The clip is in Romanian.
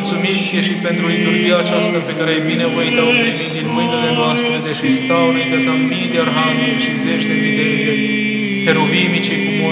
mulțumim Ție și pentru liturghia aceasta pe care ai binevoit au venit din mâinile noastre, deși stau înaintea Ta mii de arhangheli și zeci de mii de îngeri, heruvimii cei cu